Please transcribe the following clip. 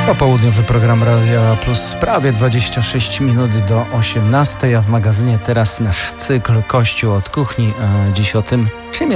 Popołudniowy program Radia Plus, prawie 26 minut do 18, a w magazynie teraz nasz cykl Kościół od kuchni. Dziś o tym, czym